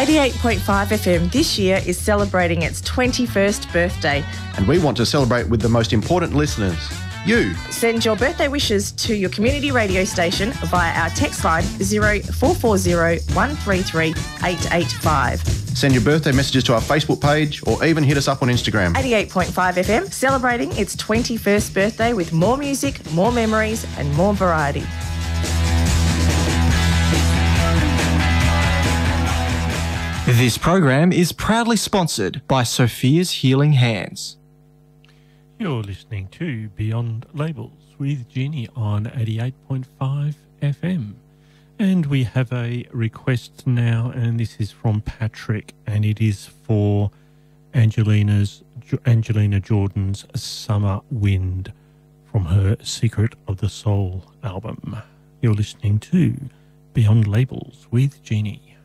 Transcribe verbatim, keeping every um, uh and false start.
eighty-eight point five F M this year is celebrating its twenty-first birthday. And we want to celebrate with the most important listeners, you. Send your birthday wishes to your community radio station via our text line zero four four zero one three three eight eight five. Send your birthday messages to our Facebook page or even hit us up on Instagram. eighty-eight point five F M, celebrating its twenty-first birthday with more music, more memories and more variety. This program is proudly sponsored by Sophia's Healing Hands. You're listening to Beyond Labels with Jeannie on eighty-eight point five F M. And we have a request now, and this is from Patrick, and it is for Angelina's Angelina Jordan's Summer Wind from her Secret of the Soul album. You're listening to Beyond Labels with Jeannie.